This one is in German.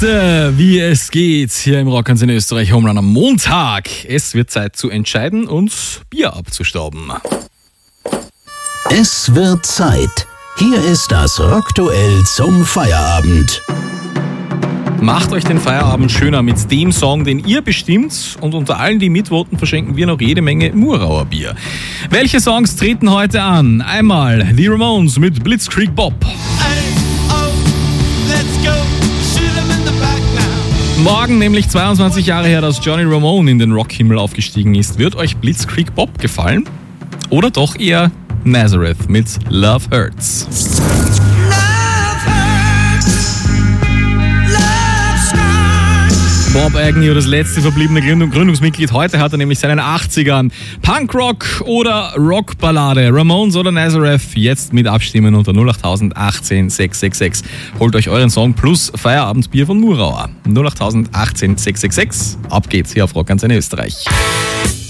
Wie es geht hier im Rock'n'Sinn Österreich Homerun am Montag. Es wird Zeit zu entscheiden und Bier abzustauben. Es wird Zeit. Hier ist das Rockduell zum Feierabend. Macht euch den Feierabend schöner mit dem Song, den ihr bestimmt. Und unter allen, die mitvoten, verschenken wir noch jede Menge Murauer Bier. Welche Songs treten heute an? Einmal The Ramones mit Blitzkrieg Bob. Morgen, nämlich 22 Jahre her, dass Johnny Ramone in den Rockhimmel aufgestiegen ist. Wird euch Blitzkrieg Bob gefallen? Oder doch eher Nazareth mit Love Hurts? Bob Agnew, das letzte verbliebene Gründungsmitglied. Heute hat er nämlich seinen 80ern. Punkrock oder Rockballade? Ramones oder Nazareth? Jetzt mit abstimmen unter 08018 666. Holt euch euren Song plus Feierabendbier von Murauer. 08018 666. Ab geht's hier auf Rock'n'Sinn Österreich.